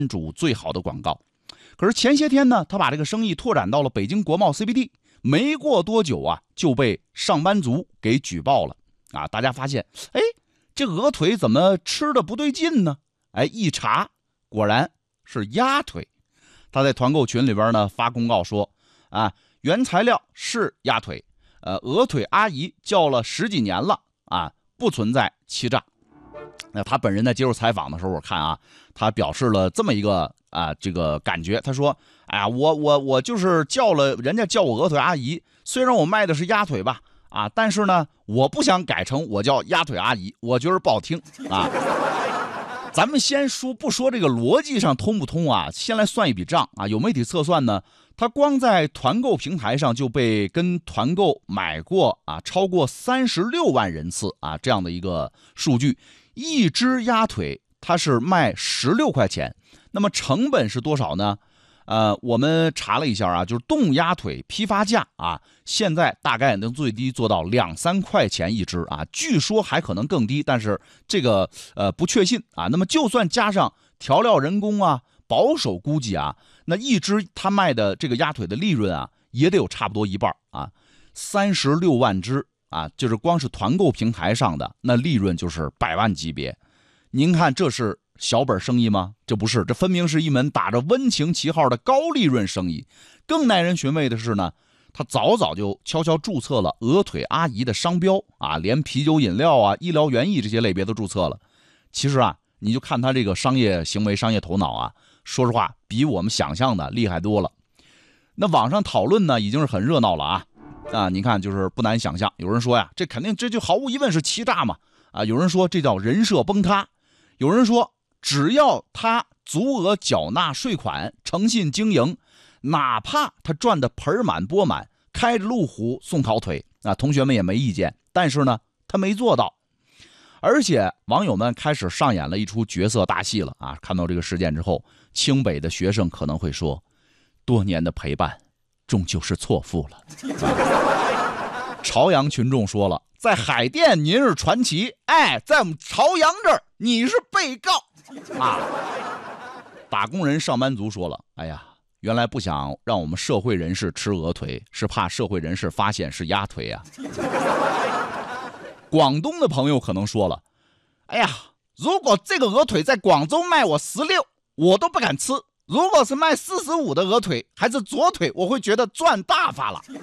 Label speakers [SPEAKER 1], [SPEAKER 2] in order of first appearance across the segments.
[SPEAKER 1] 主最好的广告。可是前些天呢，他把这个生意拓展到了北京国贸 CBD， 没过多久啊，就被上班族给举报了啊！大家发现，这鹅腿怎么吃的不对劲呢？一查，果然是鸭腿。他在团购群里边呢发公告说啊，原材料是鸭腿，鹅腿阿姨叫了10几年了啊，不存在欺诈。那他本人在接受采访的时候，我看啊，他表示了这么一个这个感觉。他说：“哎呀，我就是叫了人家叫我鹅腿阿姨，虽然我卖的是鸭腿吧，但是呢，我不想改成我叫鸭腿阿姨，我觉得不好听啊。”咱们先不说这个逻辑上通不通啊，先来算一笔账啊。有媒体测算呢，他光在团购平台上就被跟团购买过超过36万人次这样的一个数据。一只鸭腿它是卖16块钱，那么成本是多少呢？我们查了一下就是冻鸭腿批发价现在大概能最低做到2-3块钱一只据说还可能更低，但是这个不确信那么就算加上调料人工保守估计那一只他卖的这个鸭腿的利润也得有差不多一半36万只就是光是团购平台上的那利润就是100万级别。您看这是小本生意吗？这不是，这分明是一门打着温情旗号的高利润生意。更耐人寻味的是呢，他早就悄悄注册了鹅腿阿姨的商标连啤酒饮料医疗园艺这些类别都注册了。其实你就看他这个商业行为、商业头脑说实话比我们想象的厉害多了。那网上讨论呢已经是很热闹了你看就是不难想象，有人说这肯定这就毫无疑问是欺诈嘛有人说这叫人设崩塌，有人说只要他足额缴纳税款，诚信经营，哪怕他赚得盆满钵满，开着路虎送烤腿同学们也没意见，但是呢他没做到。而且网友们开始上演了一出角色大戏了看到这个事件之后，清北的学生可能会说，多年的陪伴终究是错付了朝阳群众说了，在海淀您是传奇，在我们朝阳这儿你是被告打工人上班族说了，原来不想让我们社会人士吃鹅腿，是怕社会人士发现是鸭腿广东的朋友可能说了，如果这个鹅腿在广州卖我16，我都不敢吃，如果是卖45的鹅腿还是左腿，我会觉得赚大发了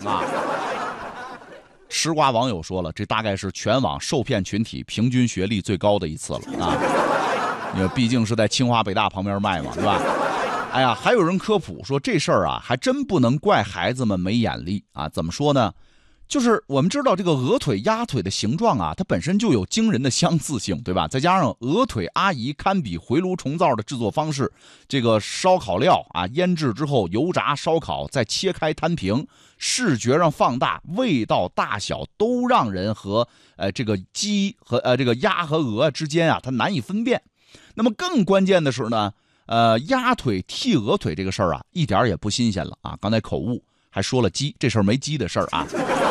[SPEAKER 1] 吃瓜网友说了，这大概是全网受骗群体平均学历最高的一次了因为毕竟是在清华北大旁边卖嘛，对吧？还有人科普说这事儿还真不能怪孩子们没眼力怎么说呢？就是我们知道这个鹅腿鸭腿的形状它本身就有惊人的相似性，对吧？再加上鹅腿阿姨堪比回炉重造的制作方式，这个烧烤料腌制之后油炸烧烤再切开摊平，视觉上放大，味道大小都让人和这个鸡和这个鸭和鹅之间它难以分辨。那么更关键的是呢鸭腿替鹅腿这个事儿一点也不新鲜了刚才口误还说了鸡，这事儿没鸡的事儿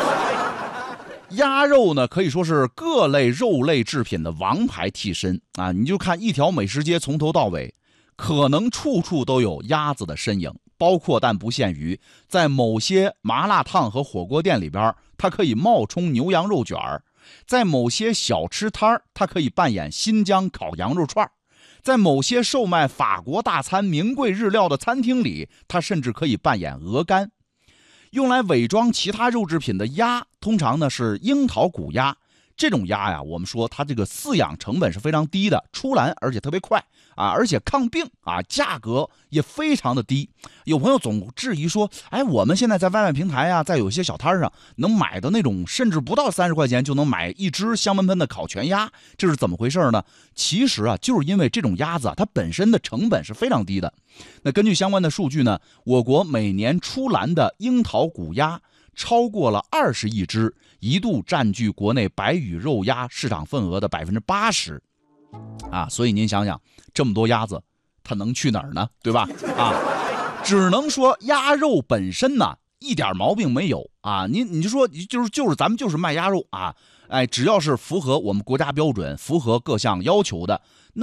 [SPEAKER 1] 鸭肉呢可以说是各类肉类制品的王牌替身你就看一条美食街从头到尾可能处处都有鸭子的身影，包括但不限于在某些麻辣烫和火锅店里边它可以冒充牛羊肉卷，在某些小吃摊它可以扮演新疆烤羊肉串，在某些售卖法国大餐名贵日料的餐厅里它甚至可以扮演鹅肝。用来伪装其他肉制品的鸭通常呢是樱桃骨鸭，这种鸭我们说它这个饲养成本是非常低的，出栏而且特别快而且抗病价格也非常的低。有朋友总质疑说，我们现在在外卖平台在有些小摊上能买的那种甚至不到30块钱就能买一只香喷喷的烤全鸭，这是怎么回事呢？其实就是因为这种鸭子它本身的成本是非常低的。那根据相关的数据呢，我国每年出栏的樱桃骨鸭超过了20亿只，一度占据国内白羽肉鸭市场份额的80%所以您想想，这么多鸭子它能去哪儿呢？对吧只能说鸭肉本身呢一点毛病没有你就说就是咱们就是卖鸭肉只要是符合我们国家标准，符合各项要求的，那么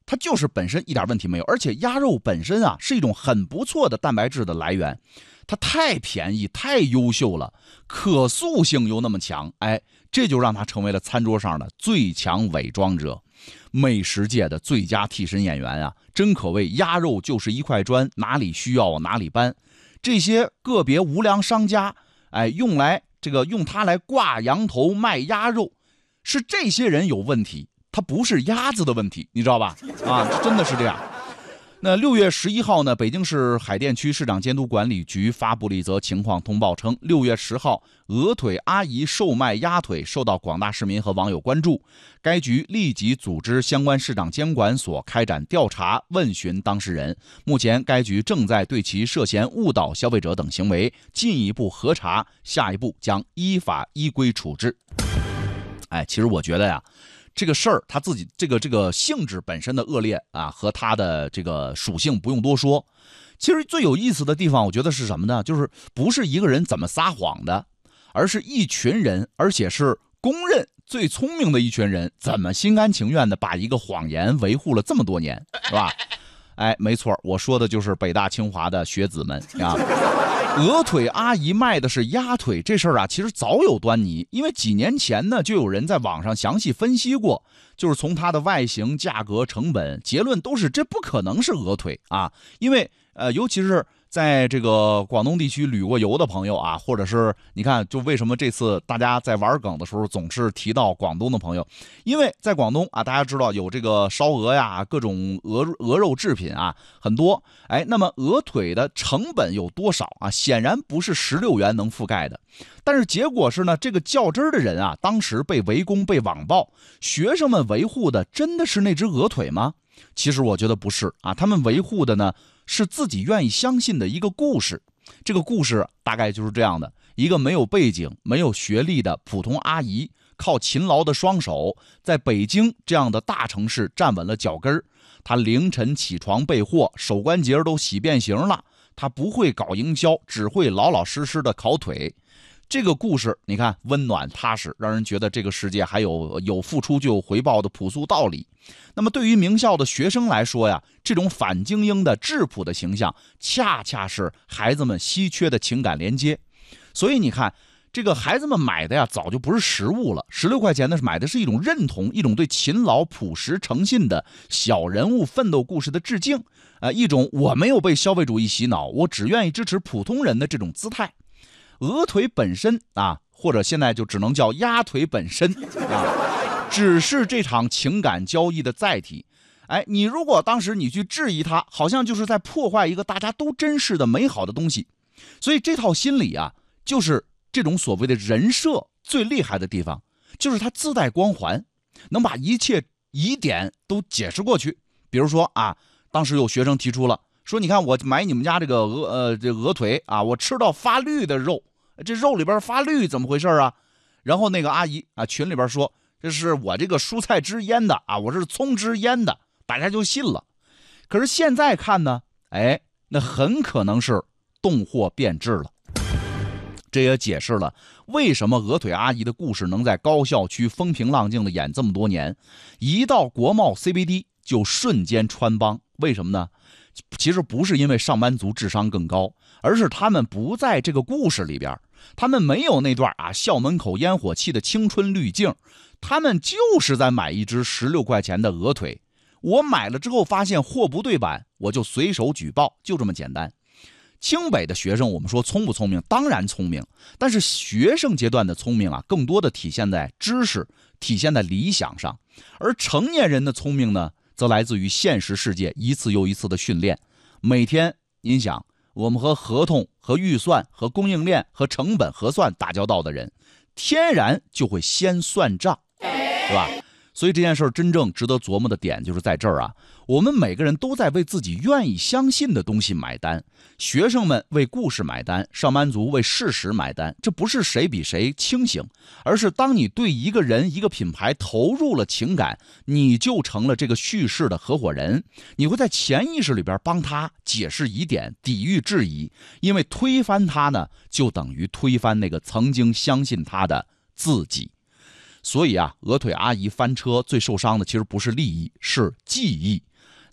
[SPEAKER 1] 它就是本身一点问题没有，而且鸭肉本身啊是一种很不错的蛋白质的来源，它太便宜太优秀了，可塑性又那么强，哎，这就让它成为了餐桌上的最强伪装者，美食界的最佳替身演员啊，真可谓鸭肉就是一块砖，哪里需要哪里搬。这些个别无良商家，哎，用它来挂羊头卖鸭肉，是这些人有问题，它不是鸭子的问题，你知道吧？啊，真的是这样。那6月11号呢，北京市海淀区市场监督管理局发布了一则情况通报称，6月10号，鹅腿阿姨售卖鸭腿受到广大市民和网友关注，该局立即组织相关市场监管所开展调查问询当事人，目前该局正在对其涉嫌误导消费者等行为进一步核查，下一步将依法依规处置。哎，其实我觉得呀，这个事儿他自己这个性质本身的恶劣啊，和他的这个属性不用多说。其实最有意思的地方，我觉得是什么呢？就是不是一个人怎么撒谎的，而是一群人，而且是公认最聪明的一群人，怎么心甘情愿的把一个谎言维护了这么多年，是吧？哎，没错，我说的就是北大清华的学子们啊。鹅腿阿姨卖的是鸭腿这事儿啊，其实早有端倪，因为几年前呢，就有人在网上详细分析过，就是从它的外形、价格、成本，结论都是这不可能是鹅腿啊，因为尤其是在这个广东地区旅过游的朋友啊，或者是你看，就为什么这次大家在玩梗的时候总是提到广东的朋友，因为在广东啊，大家知道有这个烧鹅呀，各种鹅肉制品啊很多，哎，那么鹅腿的成本有多少啊？显然不是16元能覆盖的。但是结果是呢，这个较真儿的人啊，当时被围攻、被网暴，学生们维护的真的是那只鹅腿吗？其实我觉得不是啊，他们维护的呢是自己愿意相信的一个故事。这个故事大概就是这样的：一个没有背景、没有学历的普通阿姨，靠勤劳的双手，在北京这样的大城市站稳了脚跟儿。她凌晨起床备货，手关节都洗变形了。她不会搞营销，只会老老实实的烤腿。这个故事你看温暖踏实，让人觉得这个世界还有付出就有回报的朴素道理。那么对于名校的学生来说呀，这种反精英的质朴的形象，恰恰是孩子们稀缺的情感连接。所以你看，这个孩子们买的呀，早就不是实物了，16块钱的买的是一种认同，一种对勤劳、朴实、诚信的小人物奋斗故事的致敬，一种我没有被消费主义洗脑，我只愿意支持普通人的这种姿态。鹅腿本身啊，或者现在就只能叫鸭腿本身啊，只是这场情感交易的载体。哎，你如果当时你去质疑它，好像就是在破坏一个大家都珍视的美好的东西。所以这套心理啊，就是这种所谓的人设最厉害的地方，就是它自带光环，能把一切疑点都解释过去。比如说啊，当时有学生提出了说，你看我买你们家这个鹅腿啊，我吃到发绿的肉，这肉里边发绿怎么回事啊？然后那个阿姨啊群里边说，这是我这个蔬菜汁腌的啊，我是葱汁腌的，大家就信了。可是现在看呢，哎，那很可能是动货变质了。这也解释了为什么鹅腿阿姨的故事能在高校区风平浪静的演这么多年，一到国贸 CBD 就瞬间穿帮。为什么呢？其实不是因为上班族智商更高，而是他们不在这个故事里边，他们没有那段啊校门口烟火气的青春滤镜，他们就是在买一只16块钱的鹅腿。我买了之后发现货不对版，我就随手举报，就这么简单。清北的学生，我们说聪不聪明？当然聪明，但是学生阶段的聪明啊，更多的体现在知识，体现在理想上，而成年人的聪明呢，则来自于现实世界一次又一次的训练。每天您想，我们和合同、和预算、和供应链、和成本核算打交道的人，天然就会先算账，是吧？所以这件事真正值得琢磨的点就是在这儿啊，我们每个人都在为自己愿意相信的东西买单，学生们为故事买单，上班族为事实买单。这不是谁比谁清醒，而是当你对一个人、一个品牌投入了情感，你就成了这个叙事的合伙人。你会在潜意识里边帮他解释疑点，抵御质疑，因为推翻他呢，就等于推翻那个曾经相信他的自己。所以啊，鹅腿阿姨翻车最受伤的其实不是利益，是记忆。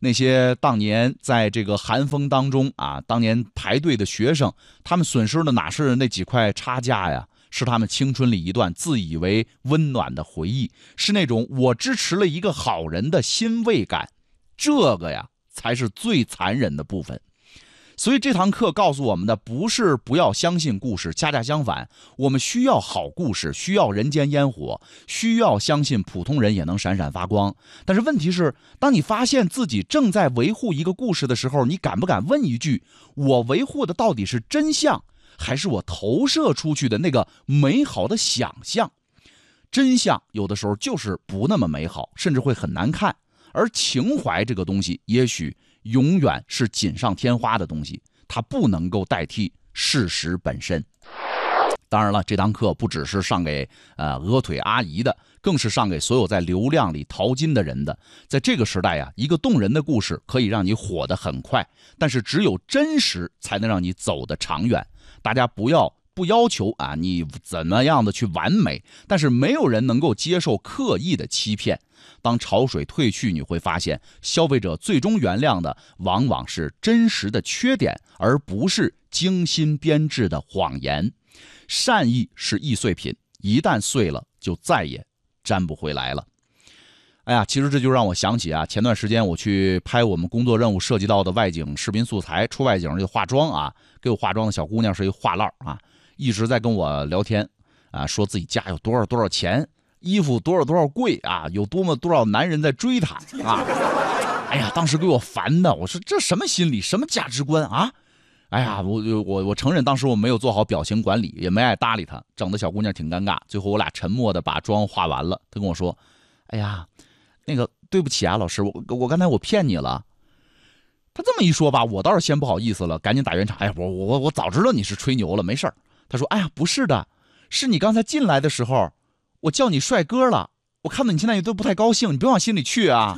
[SPEAKER 1] 那些当年在这个寒风当中啊，当年排队的学生，他们损失的哪是那几块差价呀？是他们青春里一段自以为温暖的回忆，是那种我支持了一个好人的欣慰感。这个呀，才是最残忍的部分。所以这堂课告诉我们的不是不要相信故事，恰恰相反，我们需要好故事，需要人间烟火，需要相信普通人也能闪闪发光。但是问题是，当你发现自己正在维护一个故事的时候，你敢不敢问一句：我维护的到底是真相，还是我投射出去的那个美好的想象？真相有的时候就是不那么美好，甚至会很难看。而情怀这个东西，也许永远是锦上添花的东西，它不能够代替事实本身。当然了，这堂课不只是上给鹅腿阿姨的，更是上给所有在流量里淘金的人的。在这个时代呀，一个动人的故事可以让你火得很快，但是只有真实才能让你走得长远。大家不要求啊，你怎么样的去完美，但是没有人能够接受刻意的欺骗。当潮水退去，你会发现，消费者最终原谅的往往是真实的缺点，而不是精心编制的谎言。善意是易碎品，一旦碎了，就再也粘不回来了。哎呀，其实这就让我想起啊，前段时间我去拍我们工作任务涉及到的外景视频素材，出外景就化妆啊，给我化妆的小姑娘是一个话唠啊，一直在跟我聊天啊，说自己家有多少钱，衣服多少贵啊，有多少男人在追她啊。哎呀，当时给我烦的，我说这什么心理，什么价值观啊？哎呀，我承认当时我没有做好表情管理，也没爱搭理她，整的小姑娘挺尴尬。最后我俩沉默的把妆化完了，她跟我说：“哎呀，那个对不起啊，老师，我刚才我骗你了。”他这么一说吧，我倒是先不好意思了，赶紧打圆场。哎呀，我早知道你是吹牛了，没事儿。他说：“哎呀，不是的，是你刚才进来的时候，我叫你帅哥了，我看到你现在也都不太高兴，你别往心里去啊。”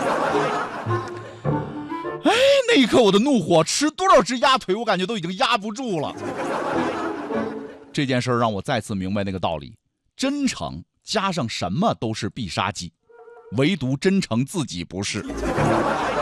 [SPEAKER 1] 哎，那一刻我的怒火，吃多少只鸭腿，我感觉都已经压不住了。这件事让我再次明白那个道理：真诚加上什么都是必杀技，唯独真诚自己不是。